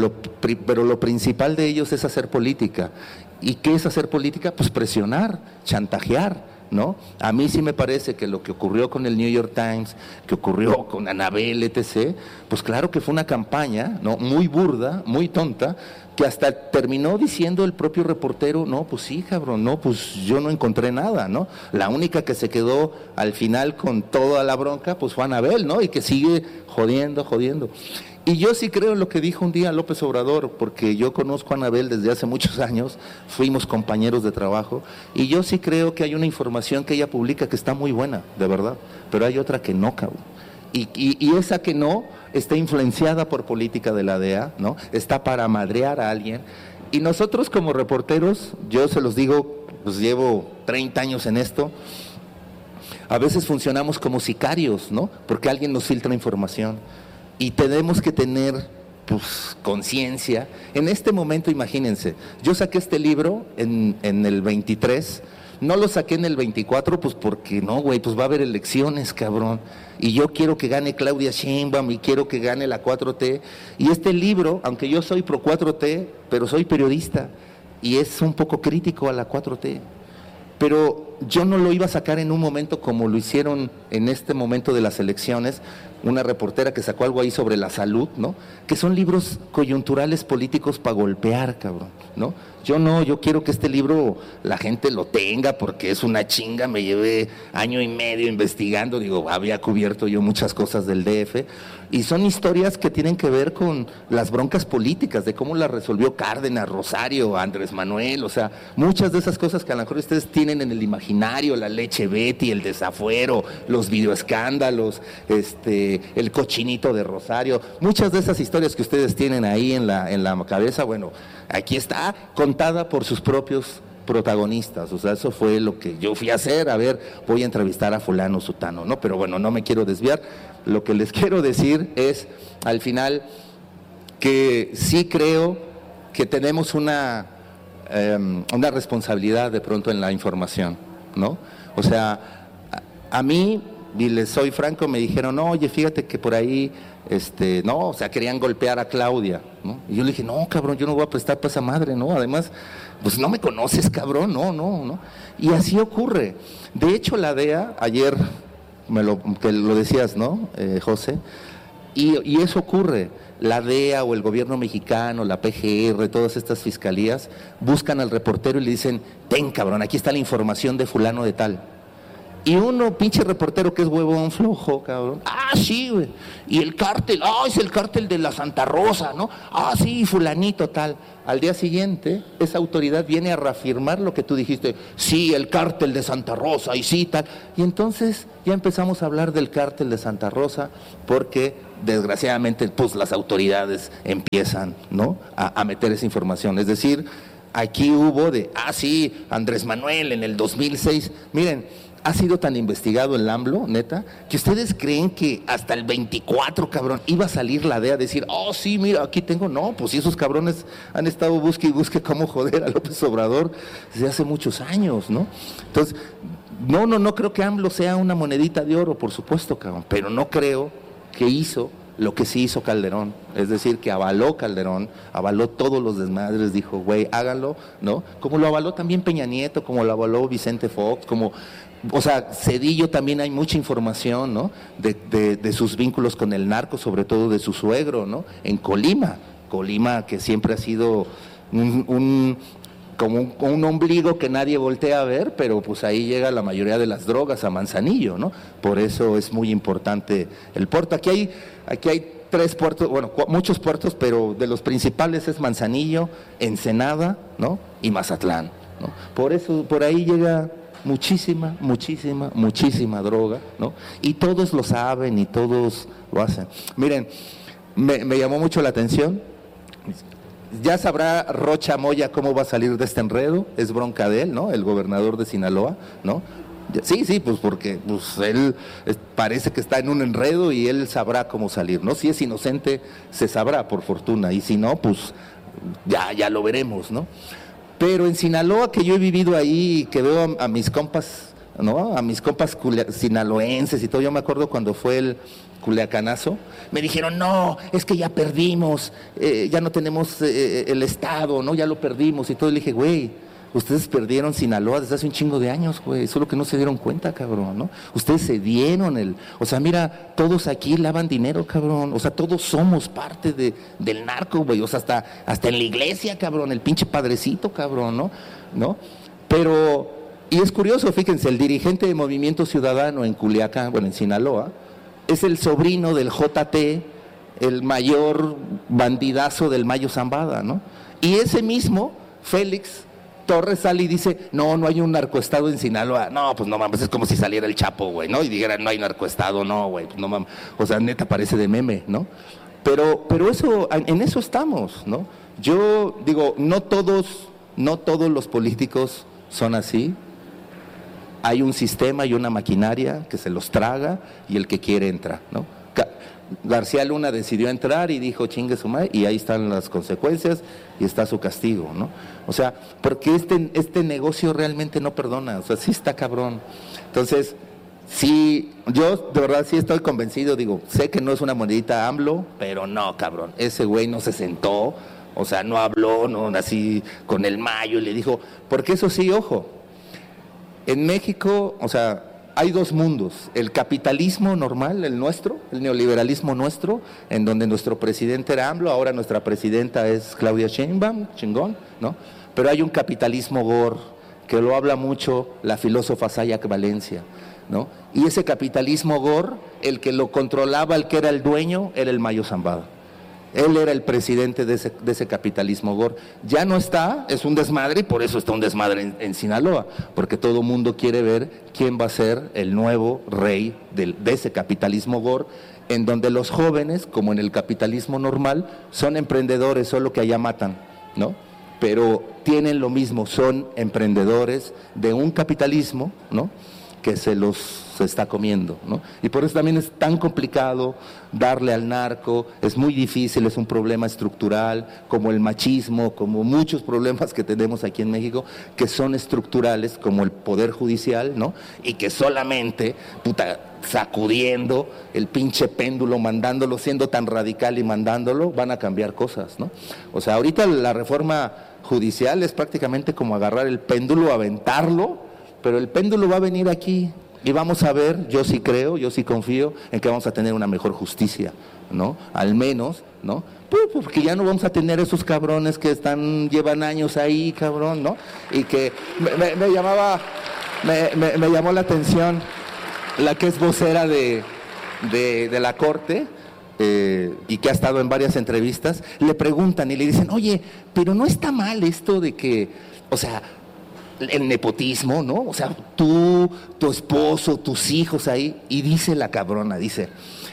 [SPEAKER 6] lo principal de ellos es hacer política. ¿Y qué es hacer política? Pues presionar, chantajear, ¿no? A mí sí me parece que lo que ocurrió con el New York Times, que ocurrió con Anabel, etc., pues claro que fue una campaña, ¿no? Muy burda, muy tonta, que hasta terminó diciendo el propio reportero, no, pues sí, cabrón, no, pues yo no encontré nada, ¿no? La única que se quedó al final con toda la bronca, pues fue Anabel, ¿no? Y que sigue jodiendo. Y yo sí creo en lo que dijo un día López Obrador, porque yo conozco a Anabel desde hace muchos años, fuimos compañeros de trabajo, y yo sí creo que hay una información que ella publica que está muy buena, de verdad, pero hay otra que no, cabrón. Y esa que no está influenciada por política de la DEA, ¿no? Está para madrear a alguien. Y nosotros como reporteros, yo se los digo, pues llevo 30 años en esto, a veces funcionamos como sicarios, ¿no? Porque alguien nos filtra información. Y tenemos que tener, pues, conciencia. En este momento, imagínense, yo saqué este libro en el 23, no lo saqué en el 24, pues porque no, güey, pues va a haber elecciones, cabrón. Y yo quiero que gane Claudia Sheinbaum y quiero que gane la 4T. Y este libro, aunque yo soy pro 4T, pero soy periodista y es un poco crítico a la 4T. Pero yo no lo iba a sacar en un momento como lo hicieron en este momento de las elecciones, una reportera que sacó algo ahí sobre la salud, ¿no? Que son libros coyunturales políticos para golpear, cabrón, ¿no? Yo quiero que este libro la gente lo tenga porque es una chinga, me llevé año y medio investigando, digo, había cubierto yo muchas cosas del DF, y son historias que tienen que ver con las broncas políticas, de cómo las resolvió Cárdenas, Rosario, Andrés Manuel, o sea, muchas de esas cosas que a lo mejor ustedes tienen en el imaginario, la leche Betty, el desafuero, los videoescándalos, el cochinito de Rosario, muchas de esas historias que ustedes tienen ahí en la cabeza, bueno, aquí está contada por sus propios protagonistas, o sea, eso fue lo que yo fui a hacer, a ver, voy a entrevistar a fulano, sutano, ¿no? Pero bueno, no me quiero desviar, lo que les quiero decir es, al final, que sí creo que tenemos una responsabilidad de pronto en la información, ¿no? O sea, a mí, y les soy franco, me dijeron, no, oye, fíjate que por ahí, no, o sea, querían golpear a Claudia, ¿no? Y yo le dije, no, cabrón, yo no voy a prestar para esa madre, ¿no? Además, pues no me conoces, cabrón, no. Y así ocurre. De hecho, la DEA, ayer, que lo decías, ¿no, José? Y eso ocurre. La DEA o el gobierno mexicano, la PGR, todas estas fiscalías, buscan al reportero y le dicen, ten, cabrón, aquí está la información de fulano de tal. Y uno, pinche reportero que es huevón flojo, cabrón. Ah, sí, güey. Y el cártel, es el cártel de la Santa Rosa, ¿no? Ah, sí, fulanito, tal. Al día siguiente, esa autoridad viene a reafirmar lo que tú dijiste. Sí, el cártel de Santa Rosa, y sí, tal. Y entonces ya empezamos a hablar del cártel de Santa Rosa, porque desgraciadamente, pues las autoridades empiezan, ¿no? A meter esa información. Es decir, aquí hubo sí, Andrés Manuel en el 2006. Miren, ha sido tan investigado el AMLO, neta, que ustedes creen que hasta el 24, cabrón, iba a salir la DEA a decir, sí, mira, aquí tengo. No, pues si esos cabrones han estado busque y busque cómo joder a López Obrador desde hace muchos años, ¿no? Entonces, no creo que AMLO sea una monedita de oro, por supuesto, cabrón, pero no creo que hizo lo que sí hizo Calderón, es decir, que avaló Calderón, avaló todos los desmadres, dijo, güey, háganlo, ¿no? Como lo avaló también Peña Nieto, como lo avaló Vicente Fox, o sea, Zedillo también hay mucha información, ¿no? De sus vínculos con el narco, sobre todo de su suegro, ¿no? En Colima, que siempre ha sido como un ombligo que nadie voltea a ver, pero pues ahí llega la mayoría de las drogas a Manzanillo, ¿no? Por eso es muy importante el puerto. Aquí hay 3 puertos, bueno, muchos puertos, pero de los principales es Manzanillo, Ensenada, ¿no? Y Mazatlán, ¿no? Por eso, por ahí llega muchísima droga, ¿no? Y todos lo saben y todos lo hacen. Miren, me llamó mucho la atención. Ya sabrá Rocha Moya cómo va a salir de este enredo, es bronca de él, ¿no? El gobernador de Sinaloa, ¿no? Sí, pues porque él parece que está en un enredo y él sabrá cómo salir, ¿no? Si es inocente, se sabrá, por fortuna, y si no, pues ya lo veremos, ¿no? Pero en Sinaloa, que yo he vivido ahí, que veo a mis compas, ¿no? A mis compas sinaloenses y todo, yo me acuerdo cuando fue el Culiacanazo, me dijeron, no, es que ya perdimos, ya no tenemos el estado, ¿no? Ya lo perdimos y todo. Le dije, güey, ustedes perdieron Sinaloa desde hace un chingo de años, güey, solo que no se dieron cuenta, cabrón, ¿no? Ustedes se dieron o sea, mira, todos aquí lavan dinero, cabrón, o sea, todos somos parte del narco, güey, o sea, hasta en la iglesia, cabrón, el pinche padrecito, cabrón, ¿no? Pero, y es curioso, fíjense, el dirigente de Movimiento Ciudadano en Culiacán, bueno, en Sinaloa, es el sobrino del JT, el mayor bandidazo del Mayo Zambada, ¿no? Y ese mismo, Félix Torres, sale y dice, no hay un narcoestado en Sinaloa. No, pues no mames, es como si saliera el Chapo, güey, ¿no? Y dijera, no hay narcoestado, no, güey, pues no mames. O sea, neta parece de meme, ¿no? Pero eso, en eso estamos, ¿no? Yo digo, no todos los políticos son así. Hay un sistema y una maquinaria que se los traga y el que quiere entra, ¿no? García Luna decidió entrar y dijo chingue su madre, y ahí están las consecuencias y está su castigo, ¿no? O sea, porque este negocio realmente no perdona, o sea, sí está cabrón. Entonces, sí, yo de verdad sí estoy convencido, digo, sé que no es una monedita AMLO, pero no, cabrón, ese güey no se sentó, o sea, no habló, no así con el Mayo y le dijo, porque eso sí, ojo, en México, o sea, hay 2 mundos, el capitalismo normal, el nuestro, el neoliberalismo nuestro, en donde nuestro presidente era AMLO, ahora nuestra presidenta es Claudia Sheinbaum, chingón, ¿no? Pero hay un capitalismo gore, que lo habla mucho la filósofa Sayak Valencia, ¿no? Y ese capitalismo gore, el que lo controlaba, el que era el dueño, era el Mayo Zambada. Él era el presidente de ese capitalismo gore. Ya no está, es un desmadre, y por eso está un desmadre en Sinaloa, porque todo mundo quiere ver quién va a ser el nuevo rey de ese capitalismo gore, en donde los jóvenes, como en el capitalismo normal, son emprendedores, solo que allá matan, ¿no? Pero tienen lo mismo, son emprendedores de un capitalismo, ¿no? Que se está comiendo, ¿no? Y por eso también es tan complicado darle al narco, es muy difícil, es un problema estructural, como el machismo, como muchos problemas que tenemos aquí en México, que son estructurales, como el poder judicial, ¿no? Y que solamente, sacudiendo el pinche péndulo, mandándolo, siendo tan radical y mandándolo, van a cambiar cosas, ¿no? O sea, ahorita la reforma judicial es prácticamente como agarrar el péndulo, aventarlo, pero el péndulo va a venir aquí y vamos a ver, yo sí creo, yo sí confío en que vamos a tener una mejor justicia, ¿no? Al menos, ¿no? Pues porque ya no vamos a tener esos cabrones que llevan años ahí, cabrón, ¿no? Y que me llamaba me llamó la atención la que es vocera de la Corte, y que ha estado en varias entrevistas, le preguntan y le dicen, oye, pero no está mal esto de que, o sea, el nepotismo, ¿no? O sea, tú, tu esposo, tus hijos ahí, y dice la cabrona, dice,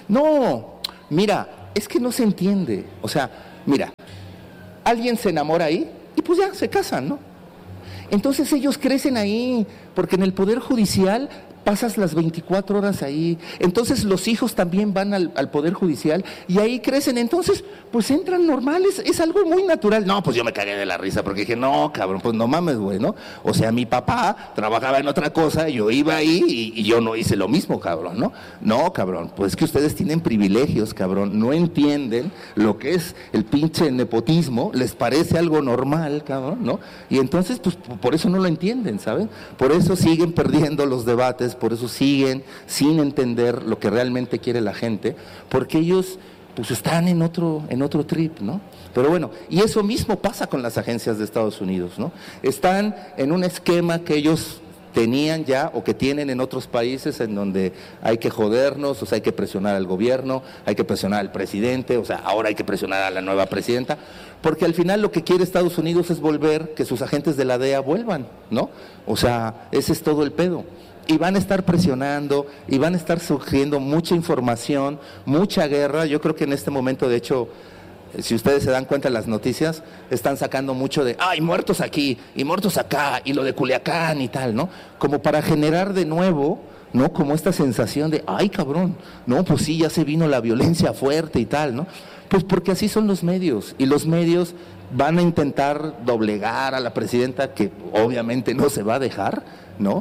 [SPEAKER 6] no, mira, es que no se entiende, o sea, mira, alguien se enamora ahí y pues ya se casan, ¿no? Entonces ellos crecen ahí, porque en el Poder Judicial pasas las 24 horas ahí, entonces los hijos también van al Poder Judicial y ahí crecen, entonces pues entran normales, es algo muy natural. No, pues yo me cagué de la risa porque dije, no, cabrón, pues no mames, güey, ¿no? O sea, mi papá trabajaba en otra cosa, yo iba ahí y yo no hice lo mismo, cabrón, ¿no? No, cabrón, pues es que ustedes tienen privilegios, cabrón, no entienden lo que es el pinche nepotismo, les parece algo normal, cabrón, ¿no? Y entonces, pues por eso no lo entienden, ¿saben? Por eso siguen perdiendo los debates, por eso siguen sin entender lo que realmente quiere la gente, porque ellos pues están en otro trip, ¿no? Pero bueno, y eso mismo pasa con las agencias de Estados Unidos, ¿no? Están en un esquema que ellos tenían ya o que tienen en otros países en donde hay que jodernos, o sea, hay que presionar al gobierno, hay que presionar al presidente, o sea, ahora hay que presionar a la nueva presidenta, porque al final lo que quiere Estados Unidos es volver que sus agentes de la DEA vuelvan, ¿no? O sea, ese es todo el pedo. Y van a estar presionando, y van a estar surgiendo mucha información, mucha guerra. Yo creo que en este momento, de hecho, si ustedes se dan cuenta en las noticias, están sacando mucho de, ay, muertos aquí, y muertos acá, y lo de Culiacán y tal, ¿no? Como para generar de nuevo, ¿no? Como esta sensación de, ay, cabrón, no, pues sí, ya se vino la violencia fuerte y tal, ¿no? Pues porque así son los medios, y los medios van a intentar doblegar a la presidenta, que obviamente no se va a dejar, ¿no?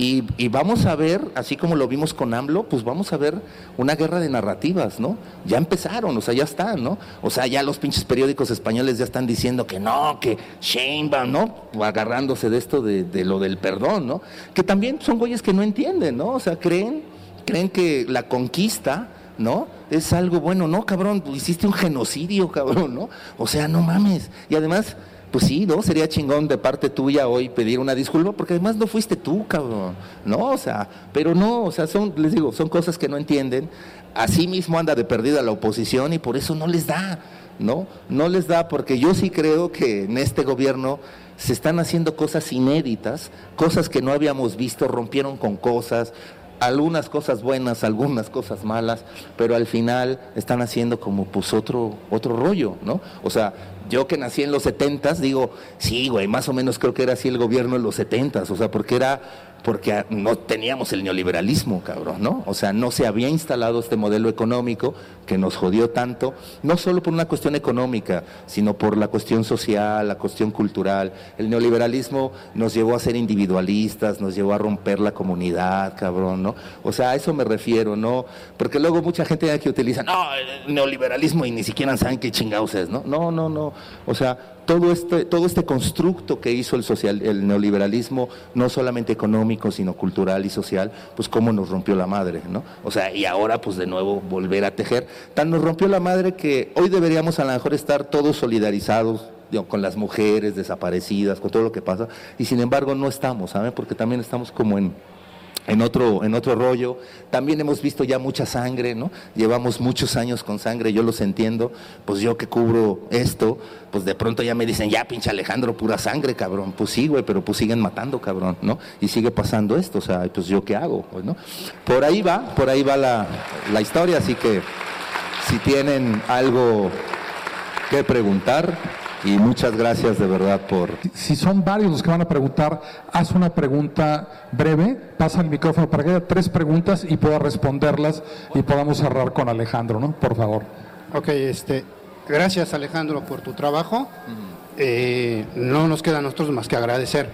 [SPEAKER 6] Y vamos a ver, así como lo vimos con AMLO, pues vamos a ver una guerra de narrativas, ¿no? Ya empezaron, o sea, ya están, ¿no? O sea, ya los pinches periódicos españoles ya están diciendo que no, que Sheinbaum, ¿no? Agarrándose de esto de lo del perdón, ¿no? Que también son güeyes que no entienden, ¿no? O sea, creen que la conquista, ¿no? Es algo bueno, no, cabrón, hiciste un genocidio, cabrón, ¿no? O sea, no mames. Y además, pues sí, ¿no? Sería chingón de parte tuya hoy pedir una disculpa, porque además no fuiste tú, cabrón, ¿no? O sea, pero no, o sea, les digo, son cosas que no entienden. Así mismo anda de perdida la oposición y por eso no les da, ¿no? No les da, porque yo sí creo que en este gobierno se están haciendo cosas inéditas, cosas que no habíamos visto, rompieron con cosas, algunas cosas buenas, algunas cosas malas, pero al final están haciendo como pues otro rollo, ¿no? O sea, yo que nací en los 70s, digo, sí, güey, más o menos creo que era así el gobierno en los 70s, o sea, porque no teníamos el neoliberalismo, cabrón, ¿no? O sea, no se había instalado este modelo económico que nos jodió tanto, no solo por una cuestión económica, sino por la cuestión social, la cuestión cultural. El neoliberalismo nos llevó a ser individualistas, nos llevó a romper la comunidad, cabrón, ¿no? O sea, a eso me refiero, ¿no? Porque luego mucha gente que utiliza, no, el neoliberalismo y ni siquiera saben qué chingados es, ¿no? No. O sea, todo este constructo que hizo el neoliberalismo, no solamente económico, sino cultural y social, pues cómo nos rompió la madre, ¿no? O sea, y ahora pues de nuevo volver a tejer. Tan nos rompió la madre que hoy deberíamos a lo mejor estar todos solidarizados, digo, con las mujeres desaparecidas, con todo lo que pasa, y sin embargo no estamos, ¿saben? Porque también estamos como en otro rollo. También hemos visto ya mucha sangre, ¿no? Llevamos muchos años con sangre, yo los entiendo, pues yo que cubro esto, pues de pronto ya me dicen, ya pinche Alejandro, pura sangre, cabrón. Pues sí, güey, pero pues siguen matando, cabrón, ¿no? Y sigue pasando esto, o sea, pues yo qué hago, pues, ¿no? Por ahí va la historia, así que si tienen algo que preguntar. Y muchas gracias de verdad por...
[SPEAKER 5] Si son varios los que van a preguntar, haz una pregunta breve, pasa el micrófono para que haya 3 preguntas y pueda responderlas y podamos cerrar con Alejandro, ¿no? Por favor.
[SPEAKER 2] Ok, gracias Alejandro por tu trabajo. No nos queda a nosotros más que agradecer.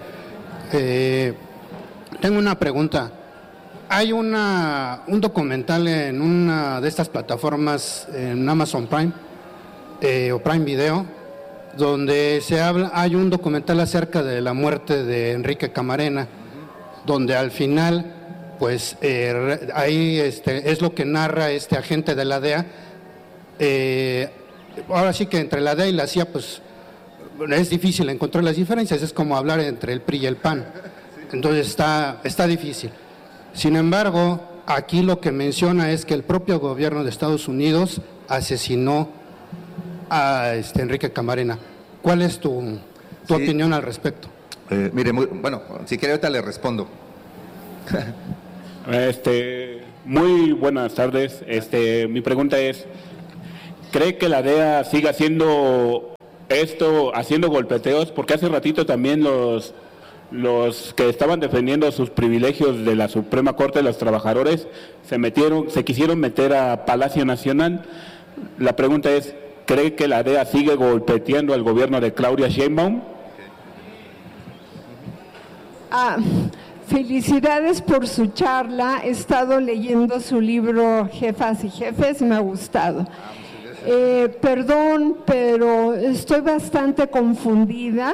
[SPEAKER 2] Tengo una pregunta. Hay un documental en una de estas plataformas, en Amazon Prime o Prime Video, donde hay un documental acerca de la muerte de Enrique Camarena, donde al final, pues ahí es lo que narra este agente de la DEA. Ahora sí que entre la DEA y la CIA, pues es difícil encontrar las diferencias, es como hablar entre el PRI y el PAN. Entonces está difícil. Sin embargo, aquí lo que menciona es que el propio gobierno de Estados Unidos asesinó a Enrique Camarena. ¿Cuál es tu opinión al respecto?
[SPEAKER 6] Mire, bueno, si quiere ahorita le respondo.
[SPEAKER 3] Muy buenas tardes. Mi pregunta es, ¿cree que la DEA siga haciendo golpeteos? Porque hace ratito también los que estaban defendiendo sus privilegios de la Suprema Corte de los Trabajadores se quisieron meter a Palacio Nacional. La pregunta es, ¿cree que la DEA sigue golpeteando al gobierno de Claudia Sheinbaum?
[SPEAKER 4] Felicidades por su charla. He estado leyendo su libro Jefas y Jefes, me ha gustado. Perdón, pero estoy bastante confundida.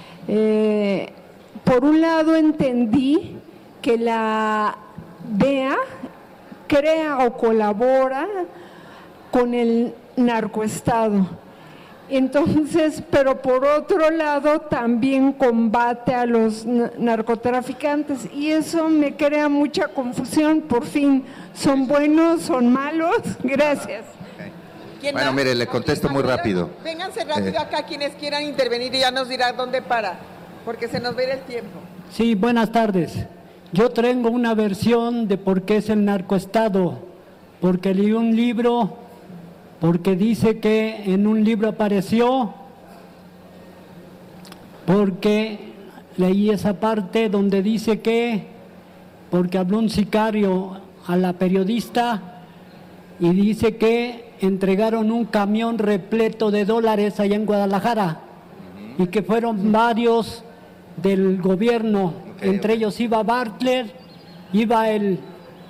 [SPEAKER 4] Por un lado entendí que la DEA crea o colabora con el narcoestado. Entonces, pero por otro lado también combate a los narcotraficantes y eso me crea mucha confusión. Por fin, ¿son buenos, son malos? Gracias.
[SPEAKER 6] Bueno, mire, le contesto muy rápido.
[SPEAKER 7] Vénganse rápido acá quienes quieran intervenir y ya nos dirá dónde para, porque se nos va a ir el tiempo.
[SPEAKER 8] Sí, buenas tardes. Yo tengo una versión de por qué es el narcoestado, porque leí un libro, porque dice que en un libro apareció, porque leí esa parte donde dice que, porque habló un sicario a la periodista y dice que entregaron un camión repleto de dólares allá en Guadalajara y que fueron varios del gobierno, entre ellos iba Bartlett, iba el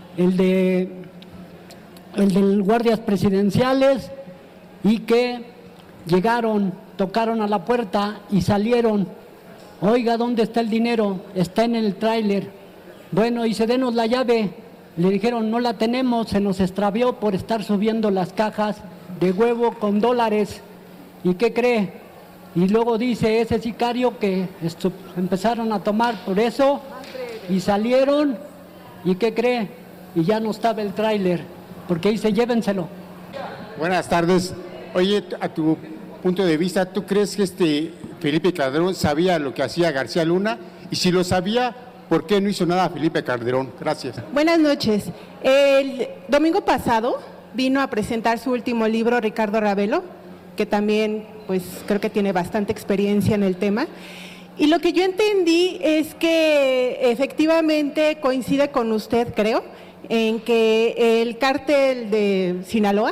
[SPEAKER 8] del guardias presidenciales y que llegaron, tocaron a la puerta y salieron. Oiga, ¿dónde está el dinero? Está en el tráiler. Bueno, dice, denos la llave. Le dijeron, no la tenemos, se nos extravió por estar subiendo las cajas de huevo con dólares. ¿Y qué cree? Y luego dice ese sicario que empezaron a tomar por eso y salieron. ¿Y qué cree? Y ya no estaba el tráiler, porque dice, llévenselo.
[SPEAKER 9] Buenas tardes. Oye, a tu punto de vista, ¿tú crees que Felipe Calderón sabía lo que hacía García Luna? Y si lo sabía, ¿por qué no hizo nada Felipe Calderón? Gracias.
[SPEAKER 10] Buenas noches. El domingo pasado vino a presentar su último libro Ricardo Ravelo, que también pues creo que tiene bastante experiencia en el tema. Y lo que yo entendí es que efectivamente coincide con usted, creo, en que el cártel de Sinaloa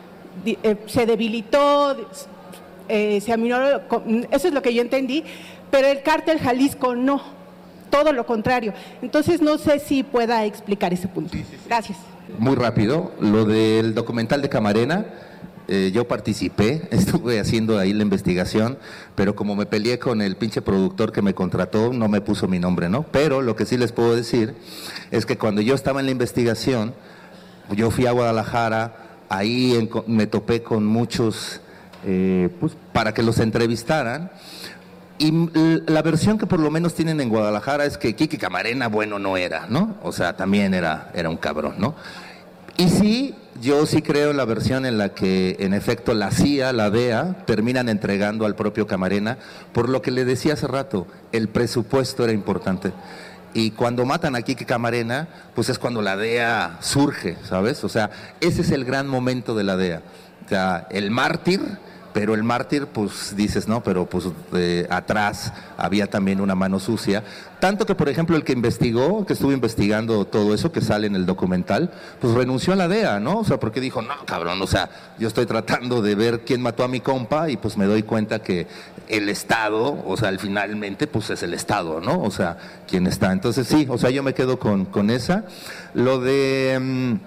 [SPEAKER 10] se debilitó, se aminoró, eso es lo que yo entendí, pero el cártel Jalisco no, todo lo contrario. Entonces no sé si pueda explicar ese punto. Gracias.
[SPEAKER 6] Muy rápido, lo del documental de Camarena, yo participé, estuve haciendo ahí la investigación, pero como me peleé con el pinche productor que me contrató, no me puso mi nombre, ¿no? Pero lo que sí les puedo decir es que cuando yo estaba en la investigación, yo fui a Guadalajara, ahí me topé con muchos, pues para que los entrevistaran, y la versión que por lo menos tienen en Guadalajara es que Kiki Camarena bueno no era, ¿no? O sea, también era un cabrón, ¿no? Y sí, yo sí creo en la versión en la que en efecto la CIA, la DEA, terminan entregando al propio Camarena, por lo que le decía hace rato, el presupuesto era importante. Y cuando matan a Kiki Camarena, pues es cuando la DEA surge, ¿sabes? O sea, ese es el gran momento de la DEA. O sea, el mártir, pero el mártir, pues dices, no, pero pues atrás había también una mano sucia. Tanto que, por ejemplo, el que investigó, que estuvo investigando todo eso que sale en el documental, pues renunció a la DEA, ¿no? O sea, porque dijo, no, cabrón, o sea, yo estoy tratando de ver quién mató a mi compa y pues me doy cuenta que el Estado, o sea, finalmente, pues es el Estado, ¿no? O sea, quién está. Entonces, sí, o sea, yo me quedo con esa. Lo de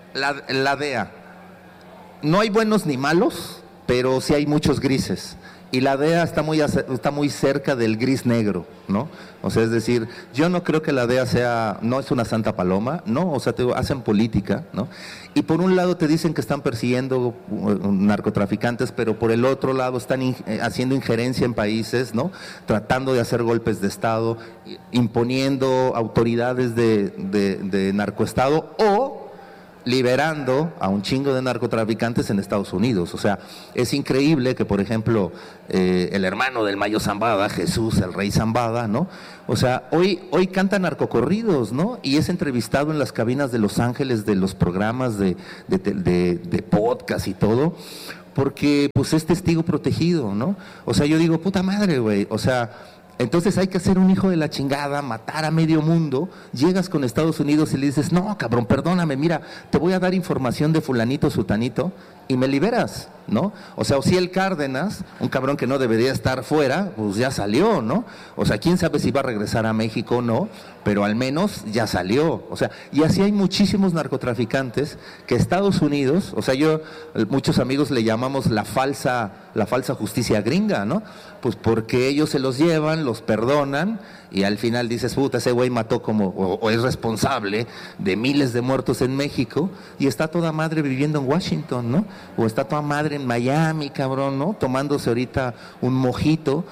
[SPEAKER 6] la DEA. No hay buenos ni malos, pero sí hay muchos grises. Y la DEA está muy cerca del gris negro, ¿no? O sea, es decir, yo no creo que la DEA no es una santa paloma, no, o sea, hacen política, ¿no? Y por un lado te dicen que están persiguiendo narcotraficantes, pero por el otro lado están haciendo injerencia en países, ¿no? Tratando de hacer golpes de Estado, imponiendo autoridades de narcoestado o liberando a un chingo de narcotraficantes en Estados Unidos. O sea, es increíble que, por ejemplo, el hermano del Mayo Zambada, Jesús, el Rey Zambada, ¿no? O sea, hoy canta narcocorridos, ¿no? Y es entrevistado en las cabinas de Los Ángeles de los programas de podcast y todo, porque pues es testigo protegido, ¿no? O sea, yo digo, puta madre, güey, o sea, entonces hay que ser un hijo de la chingada, matar a medio mundo, llegas con Estados Unidos y le dices, no, cabrón, perdóname, mira, te voy a dar información de fulanito, sutanito, y me liberas, ¿no? O sea, Ociel Cárdenas, un cabrón que no debería estar fuera, pues ya salió, ¿no? O sea, quién sabe si va a regresar a México o no, pero al menos ya salió. O sea, y así hay muchísimos narcotraficantes que Estados Unidos, o sea, muchos amigos le llamamos la falsa justicia gringa, ¿no? Pues porque ellos se los llevan, los perdonan, y al final dices, puta, ese güey mató o es responsable de miles de muertos en México, y está toda madre viviendo en Washington, ¿no? O está toda madre en Miami, cabrón, ¿no? Tomándose ahorita un mojito,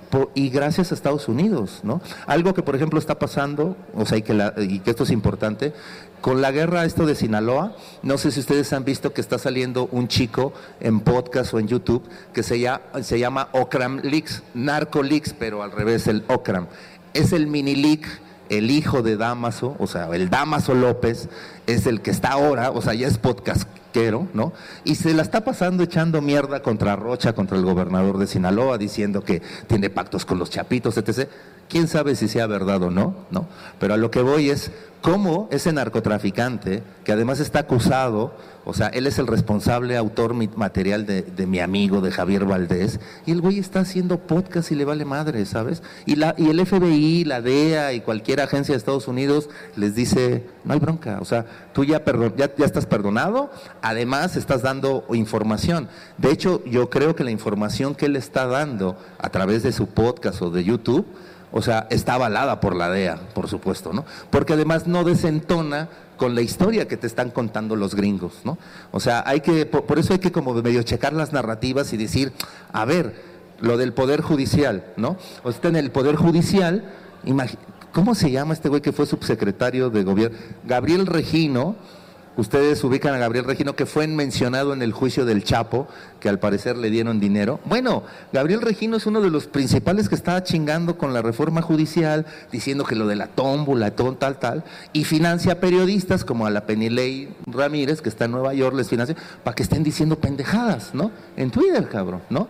[SPEAKER 6] y gracias a Estados Unidos, ¿no? Algo que, por ejemplo, está pasando, o sea, y que esto es importante, con la guerra esto de Sinaloa, no sé si ustedes han visto que está saliendo un chico en podcast o en YouTube que se llama Okram Leaks, Narco Leaks, pero al revés, el Okram. Es el mini leak, el hijo de Damaso, o sea, el Damaso López, es el que está ahora, o sea, ya es podcastero, ¿no? Y se la está pasando echando mierda contra Rocha, contra el gobernador de Sinaloa, diciendo que tiene pactos con los chapitos, etc. ¿Quién sabe si sea verdad o no? ¿No? Pero a lo que voy es cómo ese narcotraficante, que además está acusado, o sea, él es el responsable autor material de mi amigo, de Javier Valdés, y el güey está haciendo podcast y le vale madre, ¿sabes? Y el FBI, la DEA y cualquier agencia de Estados Unidos les dice, no hay bronca, o sea, tú ya estás perdonado, además estás dando información. De hecho, yo creo que la información que él está dando a través de su podcast o de YouTube, o sea, está avalada por la DEA, por supuesto, ¿no? Porque además no desentona con la historia que te están contando los gringos, ¿no? O sea, por eso hay que como medio checar las narrativas y decir, a ver, lo del Poder Judicial, ¿no? O sea, en el Poder Judicial, ¿cómo se llama este güey que fue subsecretario de gobierno? Gabriel Regino. Ustedes ubican a Gabriel Regino, que fue mencionado en el juicio del Chapo, que al parecer le dieron dinero. Bueno, Gabriel Regino es uno de los principales que estaba chingando con la reforma judicial, diciendo que lo de la tómbola, tal, y financia periodistas como a la Penilei Ramírez, que está en Nueva York, les financia, para que estén diciendo pendejadas, ¿no? En Twitter, cabrón, ¿no?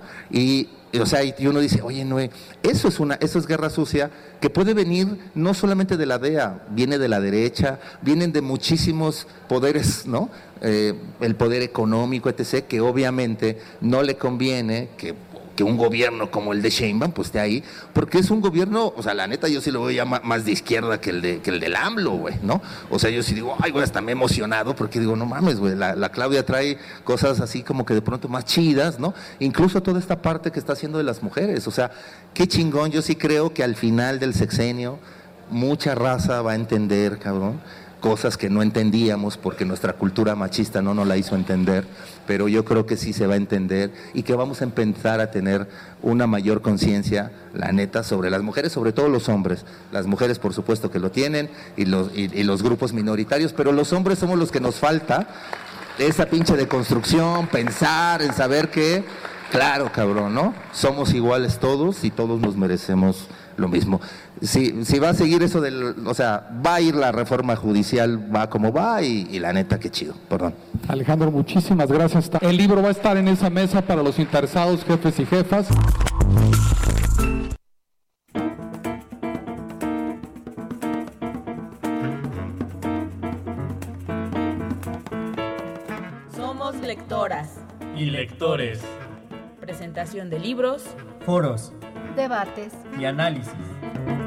[SPEAKER 6] O sea, y uno dice, oye, no, eso es guerra sucia, que puede venir no solamente de la DEA, viene de la derecha, vienen de muchísimos poderes, ¿no? El poder económico, etc., que obviamente no le conviene que un gobierno como el de Sheinbaum pues esté ahí, porque es un gobierno, o sea, la neta yo sí lo veo ya más de izquierda que el del AMLO, güey, ¿no? O sea, yo sí digo, ay, güey, hasta me he emocionado, porque digo, no mames, güey, la Claudia trae cosas así como que de pronto más chidas, ¿no? Incluso toda esta parte que está haciendo de las mujeres, o sea, qué chingón. Yo sí creo que al final del sexenio mucha raza va a entender, cabrón, cosas que no entendíamos porque nuestra cultura machista no nos la hizo entender, pero yo creo que sí se va a entender y que vamos a empezar a tener una mayor conciencia, la neta, sobre las mujeres, sobre todo los hombres. Las mujeres, por supuesto, que lo tienen, y los grupos minoritarios, pero los hombres somos los que nos falta esa pinche deconstrucción, pensar en saber que, claro, cabrón, ¿no? Somos iguales todos y todos nos merecemos lo mismo. Si va a seguir eso o sea, va a ir la reforma judicial, va como va, y la neta, qué chido, perdón.
[SPEAKER 5] Alejandro, muchísimas gracias. El libro va a estar en esa mesa para los interesados, jefes y jefas.
[SPEAKER 1] Somos lectoras
[SPEAKER 11] y lectores.
[SPEAKER 1] Presentación de libros,
[SPEAKER 11] foros,
[SPEAKER 12] debates
[SPEAKER 11] y análisis.